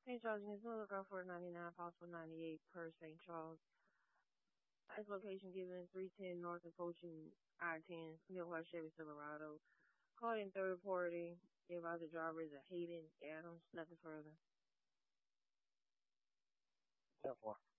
St. Charles, Units, look out for 99, possible 98 per St. Charles. Ice location given 310 North approaching I-10, Midwest Chevy Silverado. Called in third party. Gave out the driver is a Hayden Adams. Nothing further. 10-4.